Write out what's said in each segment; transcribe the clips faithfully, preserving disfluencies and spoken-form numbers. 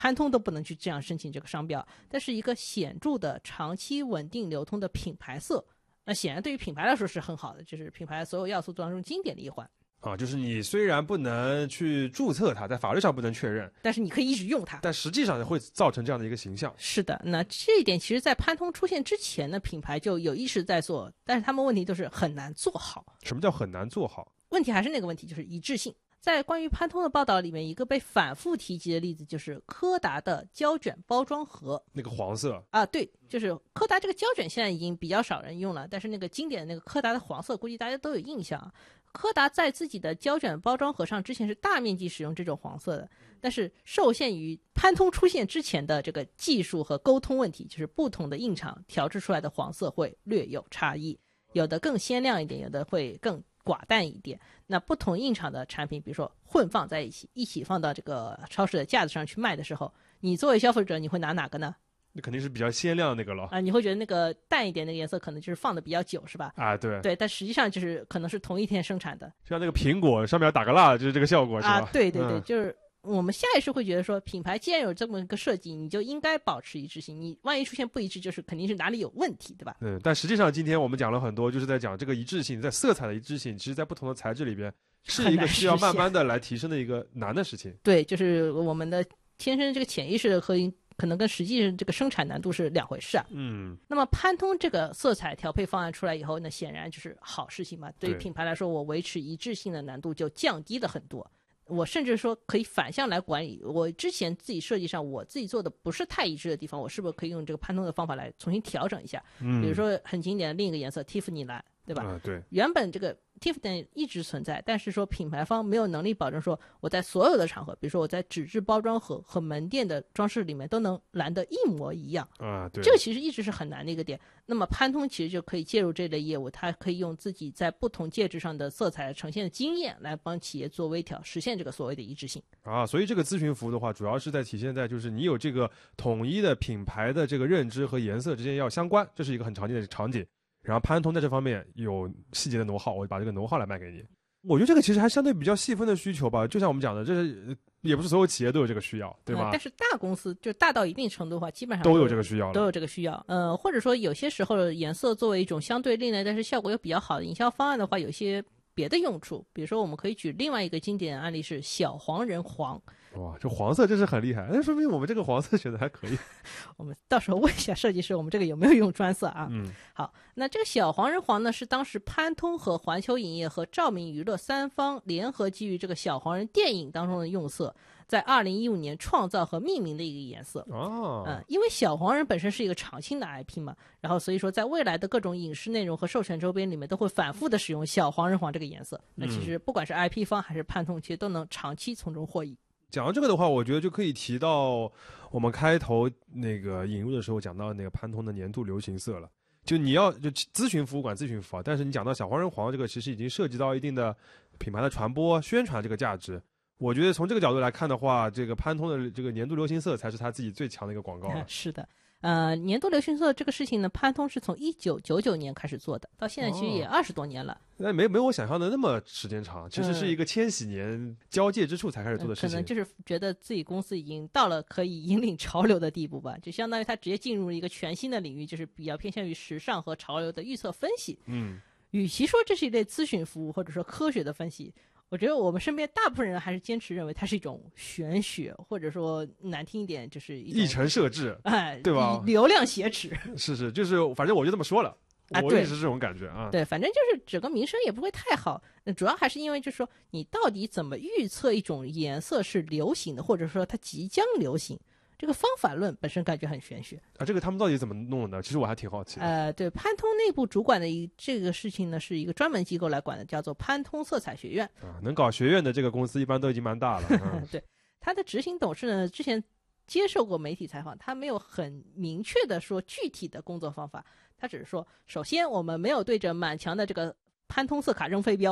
潘通都不能去这样申请这个商标，但是一个显著的长期稳定流通的品牌色，那显然对于品牌来说是很好的，就是品牌所有要素当中经典的一环。 啊，就是你虽然不能去注册它，在法律上不能确认， 但是你可以一直用它， 但实际上会造成这样的一个形象。 是的，那这一点其实在潘通出现之前呢，品牌就有意识在做，但是他们问题都是很难做好。 什么叫很难做好？ 问题还是那个问题，就是一致性。在关于潘通的报道里面，一个被反复提及的例子就是柯达的胶卷包装盒， 那个黄色啊，对，就是柯达这个胶卷现在已经比较少人用了，但是那个经典的那个柯达的黄色，估计大家都有印象。柯达在自己的胶卷包装盒上之前是大面积使用这种黄色的，但是受限于潘通出现之前的这个技术和沟通问题，就是不同的印厂调制出来的黄色会略有差异，有的更鲜亮一点，有的会更寡淡一点。那不同印厂的产品比如说混放在一起，一起放到这个超市的架子上去卖的时候，你作为消费者你会拿哪个呢？ 那肯定是比较鲜亮的那个了啊，你会觉得那个淡一点那个颜色可能就是放的比较久，是吧？ 啊，对对，但实际上就是可能是同一天生产的。 像那个苹果上面打个蜡，就是这个效果，是吧？ 啊，对对对， 嗯、 就是我们下意识会觉得说，品牌既然有这么一个设计，你就应该保持一致性。你万一出现不一致，就是肯定是哪里有问题，对吧？ 嗯，但实际上今天我们讲了很多，就是在讲这个一致性，在色彩的一致性，其实在不同的材质里边是一个需要慢慢的来提升的一个难的事情。 对，就是我们的天生这个潜意识和可能跟实际这个生产难度是两回事啊。 嗯， 那么潘通这个色彩调配方案出来以后呢，显然就是好事情嘛。对于品牌来说，我维持一致性的难度就降低了很多。我甚至说可以反向来管理，我之前自己设计上我自己做的不是太一致的地方，我是不是可以用这个潘通的方法来重新调整一下？ 嗯， 比如说很经典的另一个颜色 Tiffany 蓝，对吧？ 啊，对， 原本这个 Tiffany 一直存在，但是说品牌方没有能力保证说我在所有的场合，比如说我在纸质包装盒和门店的装饰里面都能蓝得一模一样啊，对， 这个其实一直是很难的一个点。那么潘通其实就可以介入这类业务，它可以用自己在不同介质上的色彩呈现的经验来帮企业做微调，实现这个所谓的一致性啊。所以这个咨询服务的话，主要是在体现在就是你有这个统一的品牌的这个认知和颜色之间要相关，这是一个很常见的场景。然后潘通在这方面有细节的know how，我把这个know how来卖给你。我觉得这个其实还相对比较细分的需求吧，就像我们讲的，这是也不是所有企业都有这个需要，对吧？ 嗯、但是大公司就大到一定程度的话，基本上都有这个需要了， 都有这个需要。呃，或者说有些时候颜色作为一种相对另类，但是效果又比较好的营销方案的话，有一些别的用处。比如说，我们可以举另外一个经典案例是小黄人黄。 哇，这黄色真是很厉害，那说明我们这个黄色选的还可以。 我们到时候问一下设计师，我们这个有没有用专色啊？ 嗯， 好，那这个小黄人黄呢，是当时潘通和环球影业和照明娱乐三方联合基于这个小黄人电影当中的用色，在二零一五年创造和命名的一个颜色。 哦， 嗯，因为小黄人本身是一个常青的 I P 嘛，然后所以说在未来的各种影视内容和授权周边里面都会反复的使用小黄人黄这个颜色。那其实不管是 I P 方还是潘通，其实都能长期从中获益。 讲到这个的话，我觉得就可以提到我们开头那个引入的时候讲到那个潘通的年度流行色了。就你要就咨询服务管咨询服务，但是你讲到小黄人黄这个，其实已经涉及到一定的品牌的传播宣传这个价值。我觉得从这个角度来看的话，这个潘通的这个年度流行色才是他自己最强的一个广告了。 是的。呃，年度流行色这个事情呢，潘通是从一九九九年开始做的，到现在其实也二十多年了。 那、哦、没没有我想象的那么时间长，其实是一个千禧年交界之处才开始做的事情、嗯。 可能就是觉得自己公司已经到了可以引领潮流的地步吧，就相当于他直接进入了一个全新的领域，就是比较偏向于时尚和潮流的预测分析。 嗯， 与其说这是一类咨询服务或者说科学的分析，我觉得我们身边大部分人还是坚持认为它是一种玄学，或者说难听一点就是一议程设置， 哎， 对吧？ 流量挟持， 是是，就是反正我就这么说了， 啊、 我也是这种感觉啊。 对，反正就是整个名声也不会太好，主要还是因为就是说你到底怎么预测一种颜色是流行的，或者说它即将流行。这个方法论本身感觉很玄学啊，这个他们到底怎么弄的呢？其实我还挺好奇的。 呃，对，潘通内部主管的一这个事情呢，是一个专门机构来管的，叫做潘通色彩学院啊。能搞学院的这个公司一般都已经蛮大了。嗯、 对，他的执行董事呢，之前接受过媒体采访，他没有很明确的说具体的工作方法，他只是说，首先我们没有对着满墙的这个潘通色卡扔飞镖。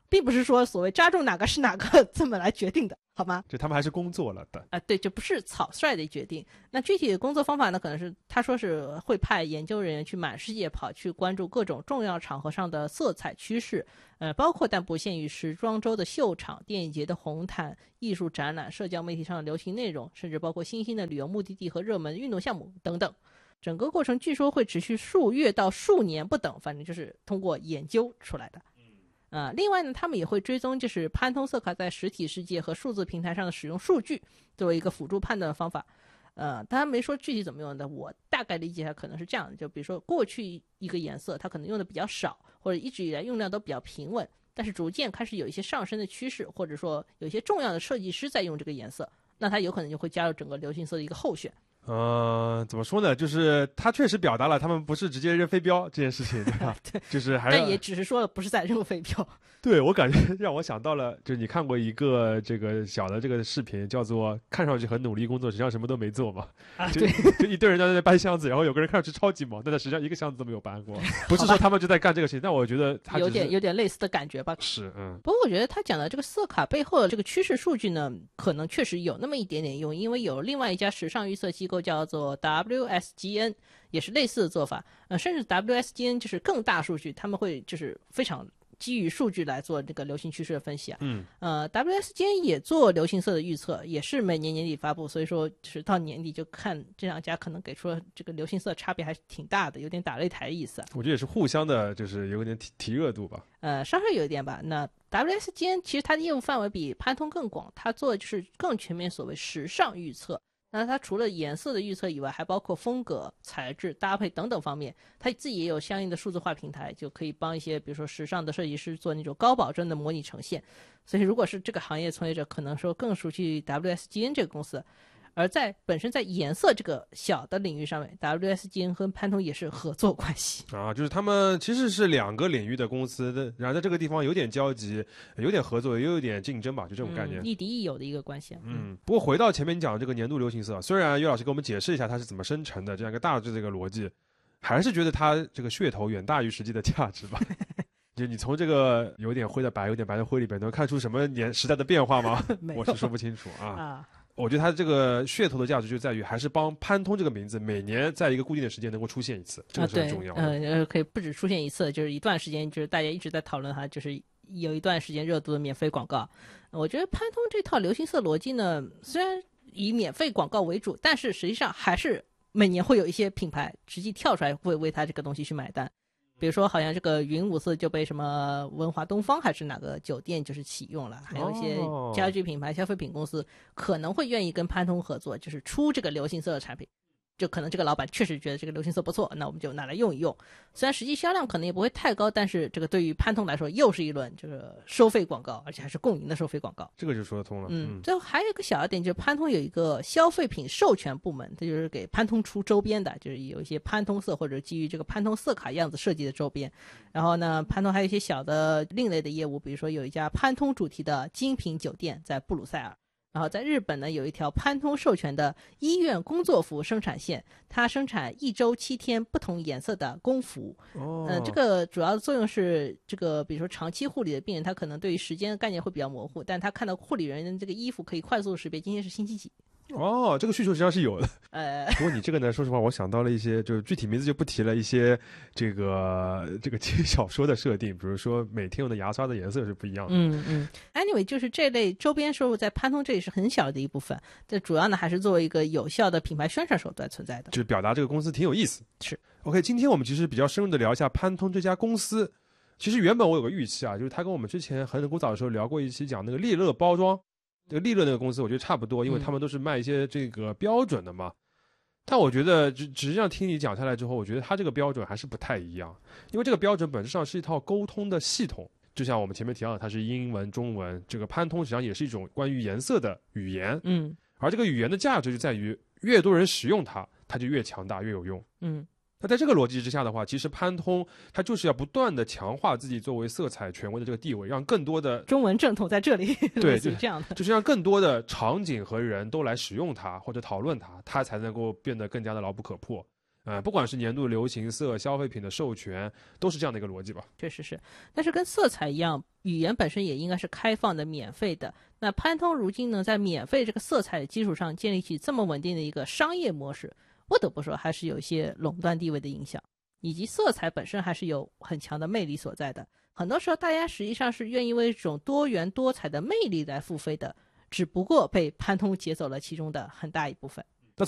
并不是说所谓扎中哪个是哪个这么来决定的，好吗？ 就他们还是工作了的啊、呃，对，这不是草率的决定。那具体的工作方法呢，可能是他说是会派研究人员去满世界跑，去关注各种重要场合上的色彩趋势，呃，包括但不限于时装周的秀场、电影节的红毯、艺术展览、社交媒体上的流行内容，甚至包括新兴的旅游目的地和热门运动项目等等。整个过程据说会持续数月到数年不等，反正就是通过研究出来的。呃，另外呢，他们也会追踪就是潘通色卡在实体世界和数字平台上的使用数据，作为一个辅助判断的方法。呃，当然没说具体怎么用的，我大概理解下可能是这样的，就比如说过去一个颜色它可能用的比较少，或者一直以来用量都比较平稳，但是逐渐开始有一些上升的趋势，或者说有一些重要的设计师在用这个颜色，那它有可能就会加入整个流行色的一个候选。 呃，怎么说呢？就是他确实表达了他们不是直接扔飞镖这件事情，对吧？ 对， 就是还是， 但也只是说了不是在扔飞镖。 对，我感觉让我想到了，就是你看过一个这个小的这个视频，叫做看上去很努力工作，实际上什么都没做嘛。 啊， 就对， 就一堆人在那搬箱子，然后有个人看上去超级忙，但他实际上一个箱子都没有搬过。不是说他们就在干这个事情，但我觉得他有点有点类似的感觉吧。 是，嗯。 不过我觉得他讲的这个色卡背后的这个趋势数据呢，可能确实有那么一点点用，因为有另外一家时尚预测机构叫做 W S G N， 也是类似的做法。呃，甚至 W S G N 就是更大数据，他们会就是非常基于数据来做这个流行趋势的分析啊。 嗯， 呃 ，W S G N 也做流行色的预测，也是每年年底发布，所以说就是到年底就看这两家可能给出了这个流行色差别还是挺大的，有点打擂台的意思啊。 我觉得也是互相的，就是有点提提热度吧。 呃，稍稍有一点吧。那 W S G N 其实它的业务范围比潘通更广，它做的就是更全面，所谓时尚预测。那它除了颜色的预测以外，还包括风格、材质、搭配等等方面。它自己也有相应的数字化平台，就可以帮一些比如说时尚的设计师做那种高保真的模拟呈现。所以如果是这个行业从业者，可能说更熟悉 W S G N 这个公司。而在本身在颜色这个小的领域上面 ，W S G N 和潘通也是合作关系啊，就是他们其实是两个领域的公司的，然后在这个地方有点交集，有点合作，也有点竞争吧，就这种概念， 嗯、亦敌亦友的一个关系。 嗯，不过回到前面讲这个年度流行色，虽然于老师给我们解释一下它是怎么生成的，这样一个大致的一个逻辑，还是觉得它这个噱头远大于实际的价值吧。就你从这个有点灰的白，有点白的灰里边能看出什么年时代的变化吗？我是说不清楚啊。 啊我觉得它这个噱头的价值就在于，还是帮潘通这个名字每年在一个固定的时间能够出现一次，这个是很重要的。 嗯、呃，可以不止出现一次，就是一段时间，就是大家一直在讨论它，就是有一段时间热度的免费广告。我觉得潘通这套流行色逻辑呢，虽然以免费广告为主，但是实际上还是每年会有一些品牌实际跳出来会为它这个东西去买单。比如说好像这个云五色就被什么文华东方还是哪个酒店就是启用了，还有一些家居品牌、消费品公司可能会愿意跟潘通合作，就是出这个流行色的产品。就可能这个老板确实觉得这个流行色不错，那我们就拿来用一用。虽然实际销量可能也不会太高，但是这个对于潘通来说又是一轮这个收费广告，而且还是共赢的收费广告。 这个就说得通了。 嗯，最后还有一个小的点，就是潘通有一个消费品授权部门，它就是给潘通出周边的，就是有一些潘通色或者基于这个潘通色卡样子设计的周边。然后呢，潘通还有一些小的另类的业务，比如说有一家潘通主题的精品酒店在布鲁塞尔。然后在日本呢，有一条潘通授权的医院工作服生产线，它生产一周七天不同颜色的工服。 哦， 呃，这个主要的作用是，这个比如说长期护理的病人，他可能对于时间的概念会比较模糊，但他看到护理人员的这个衣服可以快速识别今天是星期几。 哦，这个需求实际上是有的。 呃， 不过你这个呢，说实话，我想到了一些，就是具体名字就不提了，一些这个这个轻小说的设定，比如说每天用的牙刷的颜色是不一样的。 嗯嗯。Anyway， 就是这类周边收入在潘通这里是很小的一部分，这主要呢还是作为一个有效的品牌宣传手段存在的， 就是表达这个公司挺有意思。 是。 OK， 今天我们其实比较深入的聊一下潘通这家公司。其实原本我有个预期啊，就是他跟我们之前很古早的时候聊过一期讲那个利乐包装。这个利乐那个公司我觉得差不多，因为他们都是卖一些这个标准的嘛。嗯、但我觉得实际上听你讲下来之后，我觉得它这个标准还是不太一样，因为这个标准本质上是一套沟通的系统，就像我们前面提到的，它是英文、中文，这个潘通实际上也是一种关于颜色的语言。 嗯， 而这个语言的价值就在于越多人使用它，它就越强大、越有用。 嗯。 那在这个逻辑之下的话，其实潘通它就是要不断的强化自己作为色彩权威的这个地位，让更多的中文正统在这里， 对， 就这样的， 就是让更多的场景和人都来使用它或者讨论它，它才能够变得更加的牢不可破。 呃，不管是年度流行色、消费品的授权，都是这样的一个逻辑吧。 确实是，但是跟色彩一样，语言本身也应该是开放的、免费的。那潘通如今呢，在免费这个色彩的基础上建立起这么稳定的一个商业模式，不得不说还是有一些垄断地位的影响，以及色彩本身还是有很强的魅力所在的。很多时候大家实际上是愿意为这种多元多彩的魅力来付费的，只不过被潘通劫走了其中的很大一部分。